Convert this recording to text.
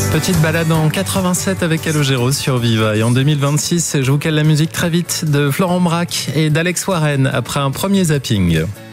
Petite balade en 87 avec Calogero sur Viva. Et en 2026, je vous cale la musique très vite de Florent Braque et d'Alex Warren après un premier zapping.